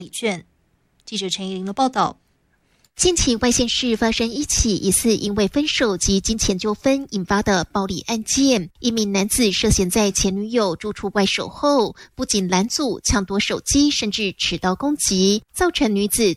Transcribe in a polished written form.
礼券。记者陈怡玲的报道。 近期外县市发生一起疑似因为分手及金钱纠纷引发的暴力案件，一名男子涉嫌在前女友住处外守后，不仅拦阻、抢夺手机，甚至持刀攻击，造成女子